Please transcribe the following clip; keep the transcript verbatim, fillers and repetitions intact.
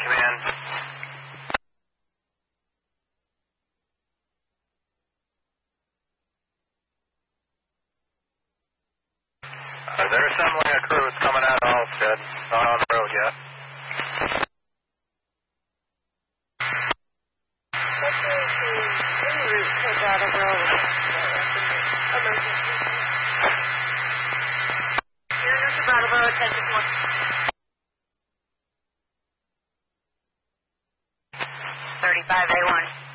command. Uh, they're assembling a crew. It's coming out of Halstead. Not on the road yet. What's the en route to Brattleboro? Emergency. En route to Brattleboro, attention one. thirty-five A one.